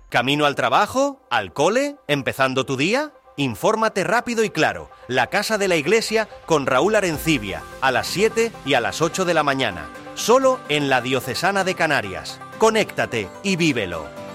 ¿Camino al trabajo? ¿Al cole? ¿Empezando tu día? Infórmate rápido y claro. La Casa de la Iglesia con Raúl Arencibia, a las 7 y a las 8 de la mañana. Solo en la Diocesana de Canarias. Conéctate y vívelo.